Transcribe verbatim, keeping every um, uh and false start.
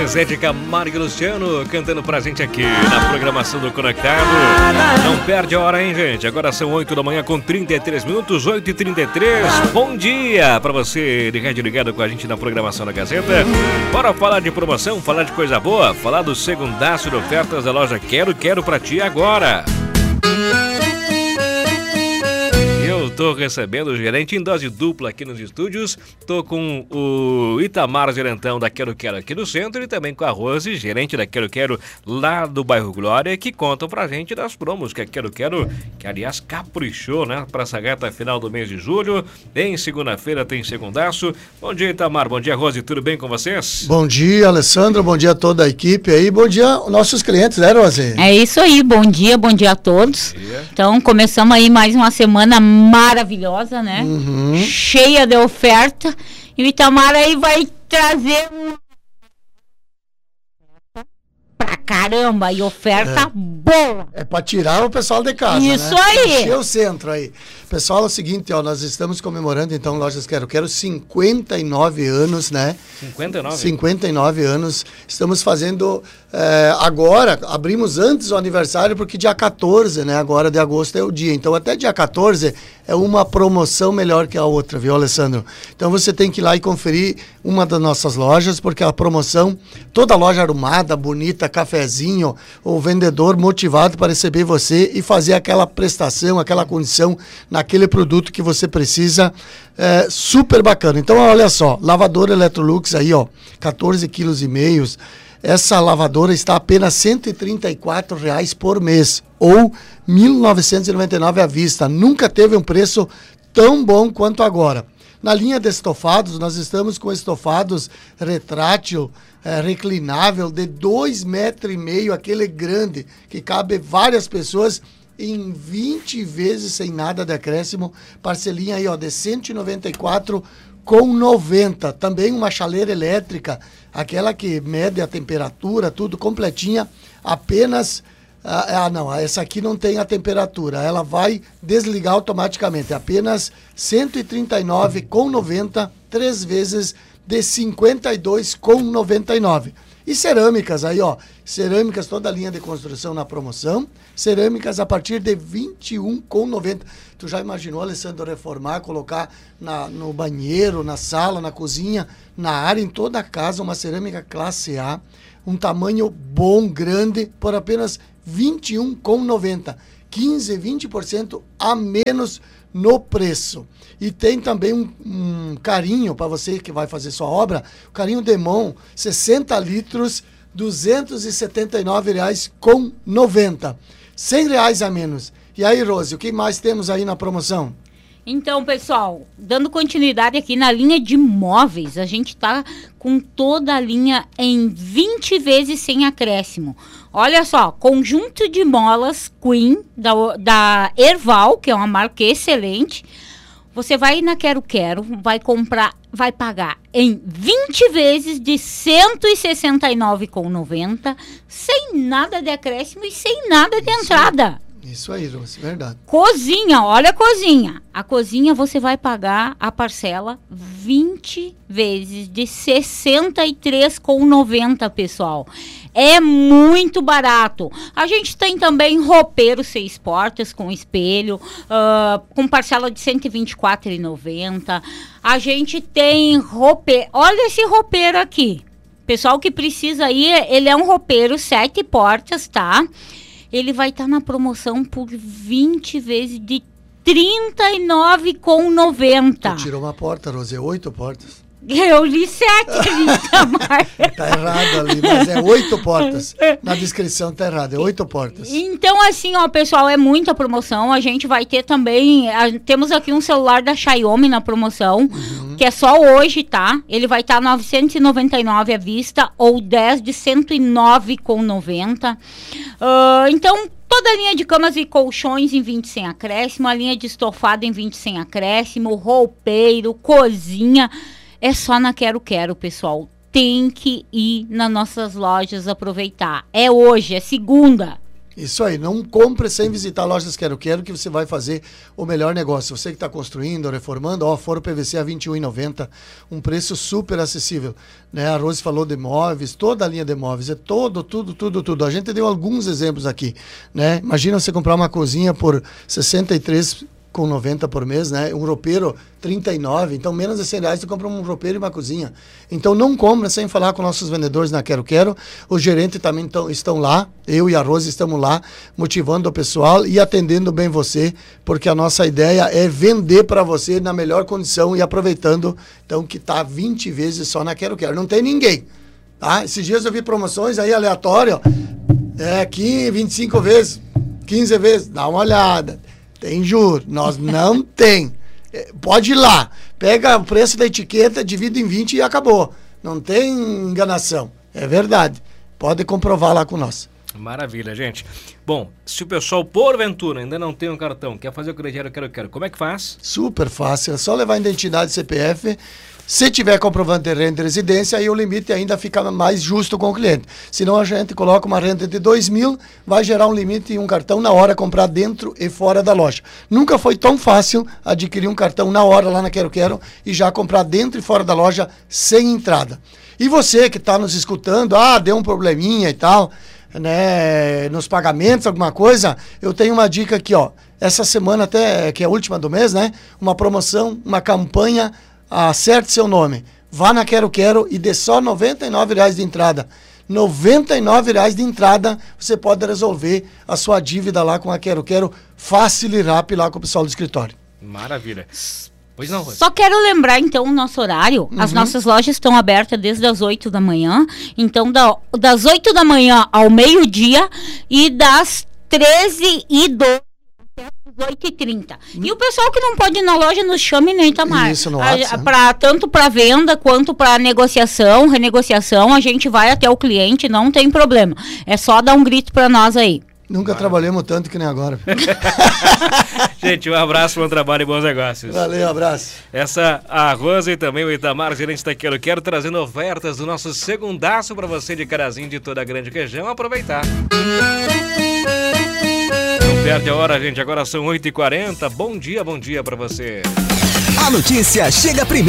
Zé de Camargo e Luciano cantando pra gente aqui na programação do Conectado. Não perde a hora, hein, gente? Agora são oito da manhã com trinta e três minutos, oito e trinta e três. Bom dia pra você de rádio ligado com a gente na programação da Gazeta. Bora falar de promoção, falar de coisa boa, falar do segundaço de ofertas da loja Quero Quero pra ti agora. Tô recebendo o gerente em dose dupla aqui nos estúdios. Tô com o Itamar, gerentão da Quero Quero aqui no centro, e também com a Rose, gerente da Quero Quero lá do bairro Glória, que contam pra gente das promos que a Quero Quero, que aliás caprichou, né, pra essa reta final do mês de julho. Em segunda-feira tem segundaço. Bom dia, Itamar. Bom dia, Rose. Tudo bem com vocês? Bom dia, Alessandro. Bom dia a toda a equipe aí. Bom dia aos nossos clientes, né, Rose? É isso aí. Bom dia, bom dia a todos. Dia. Então, começamos aí mais uma semana maravilhosa, né? Uhum. Cheia de oferta. E o Itamar aí vai trazer um... pra caramba, e oferta é. boa. É pra tirar o pessoal de casa, Isso né? aí. Encher o centro aí. Pessoal, é o seguinte, ó, nós estamos comemorando, então, Lojas Quero Quero, cinquenta e nove anos, né? cinquenta e nove? cinquenta e nove anos. Estamos fazendo, é, agora, abrimos antes o aniversário, porque dia quatorze, né? Agora de agosto é o dia. Então, até dia quatorze é uma promoção melhor que a outra, viu, Alessandro? Então, você tem que ir lá e conferir uma das nossas lojas, porque a promoção, toda loja arrumada, bonita, cafezinho, o vendedor motivado para receber você e fazer aquela prestação, aquela condição naquele produto que você precisa, é, super bacana. Então, olha só, lavadora Electrolux aí, ó, quatorze quilos e meio. Essa lavadora está apenas cento e trinta e quatro reais por mês, ou mil novecentos e noventa e nove à vista. Nunca teve um preço tão bom quanto agora. Na linha de estofados, nós estamos com estofados retrátil, é, reclinável, de dois metros e meio, aquele grande, que cabe várias pessoas, em vinte vezes sem nada de acréscimo, parcelinha aí, ó, de cento e noventa e quatro com noventa. Também uma chaleira elétrica, aquela que mede a temperatura, tudo completinha, apenas... Ah, não, essa aqui não tem a temperatura, ela vai desligar automaticamente, apenas cento e trinta e nove com noventa, três vezes de cinquenta e dois com noventa e nove. E cerâmicas aí, ó, cerâmicas, toda a linha de construção na promoção, cerâmicas a partir de vinte e um com noventa. Tu já imaginou, Alessandro, reformar, colocar na, no banheiro, na sala, na cozinha, na área, em toda a casa, uma cerâmica classe A, um tamanho bom, grande, por apenas vinte e um com noventa, quinze, vinte por cento a menos no preço. E tem também um, um carinho para você que vai fazer sua obra, o carinho Demon, sessenta litros, duzentos e setenta e nove reais com noventa, cem reais a menos. E aí, Rose, o que mais temos aí na promoção? Então, pessoal, dando continuidade aqui na linha de móveis, a gente tá com toda a linha em vinte vezes sem acréscimo. Olha só, conjunto de molas Queen da, da Erval, que é uma marca excelente. Você vai na Quero Quero, vai comprar, vai pagar em vinte vezes de cento e sessenta e nove reais com noventa, sem nada de acréscimo e sem nada de entrada. Isso aí, Rose, verdade. Cozinha, olha a cozinha. A cozinha você vai pagar a parcela vinte vezes de sessenta e três reais com noventa, pessoal. É muito barato. A gente tem também roupeiro seis portas com espelho, uh, com parcela de cento e vinte e quatro reais e noventa. A gente tem roupeiro. Olha esse roupeiro aqui. Pessoal que precisa ir, ele é um roupeiro sete portas, tá? Ele vai estar tá na promoção por vinte vezes de trinta e nove reais com noventa. Tu tirou uma porta, Rose, é oito portas. Eu li sete ali, Itamar. Tá errado ali, mas é oito portas. Na descrição tá errado, é oito portas. Então, assim, ó, pessoal, é muita promoção. A gente vai ter também... A, temos aqui um celular da Xiaomi na promoção, uhum. que é só hoje, tá? Ele vai estar tá novecentos e noventa e nove reais à vista ou dez de cento e nove reais com noventa. Uh, então... Toda a linha de camas e colchões em vinte sem acréscimo, a linha de estofado em vinte sem acréscimo, roupeiro, cozinha, é só na Quero Quero, pessoal. Tem que ir nas nossas lojas aproveitar. É hoje, é segunda. Isso aí, não compre sem visitar lojas Quero Quero, que você vai fazer o melhor negócio. Você que está construindo, reformando, ó, forro P V C a vinte e um reais e noventa centavos, um preço super acessível. Né? A Rose falou de móveis, toda a linha de móveis, é todo, tudo, tudo, tudo. A gente deu alguns exemplos aqui. Né? Imagina você comprar uma cozinha por sessenta e três reais com noventa por mês, né? Um roupeiro trinta e nove, então menos de cem reais você compra um roupeiro e uma cozinha. Então não compra sem falar com nossos vendedores na Quero Quero. Os gerentes também tão, estão lá, eu e a Rose estamos lá, motivando o pessoal e atendendo bem você, porque a nossa ideia é vender para você na melhor condição e aproveitando, então, que tá vinte vezes só na Quero Quero. Não tem ninguém, tá? Esses dias eu vi promoções aí aleatórias, é aqui vinte e cinco vezes, quinze vezes, dá uma olhada. Tem juros, nós não tem. Pode ir lá, pega o preço da etiqueta, divide em vinte e acabou. Não tem enganação, é verdade. Pode comprovar lá com nós. Maravilha, gente. Bom, se o pessoal, porventura, ainda não tem um cartão, quer fazer o crediário Quero Quero, como é que faz? Super fácil, é só levar a identidade C P F. Se tiver comprovante de renda e residência, aí o limite ainda fica mais justo com o cliente. Senão a gente coloca uma renda de dois mil, vai gerar um limite e um cartão na hora, comprar dentro e fora da loja. Nunca foi tão fácil adquirir um cartão na hora lá na Quero Quero e já comprar dentro e fora da loja sem entrada. E você que está nos escutando, ah, deu um probleminha e tal, né, nos pagamentos, alguma coisa, eu tenho uma dica aqui, ó. Essa semana até, que é a última do mês, né, uma promoção, uma campanha. Acerte seu nome, vá na Quero Quero e dê só noventa e nove reais de entrada. noventa e nove reais de entrada, você pode resolver a sua dívida lá com a Quero Quero, fácil e rápido lá com o pessoal do escritório. Maravilha. Pois não, Rose. Só quero lembrar, então, o nosso horário. Uhum. As nossas lojas estão abertas desde as oito da manhã. Então, da, das oito da manhã ao meio-dia e das treze e doze oito e trinta. E o pessoal que não pode ir na loja nos chame nem Itamar. Isso, no a, WhatsApp. pra, tanto para venda quanto para negociação, renegociação, a gente vai até o cliente, não tem problema. É só dar um grito para nós aí. Nunca ah. trabalhamos tanto que nem agora. Gente, um abraço, bom trabalho e bons negócios. Valeu, um abraço. Essa, a Rose e também o Itamar, gerente da Quero Quero, trazendo ofertas do nosso segundaço para você de Carazinho de toda a Grande Região aproveitar. Perde a hora, gente. Agora são oito e quarenta. Bom dia, bom dia pra você. A notícia chega primeiro.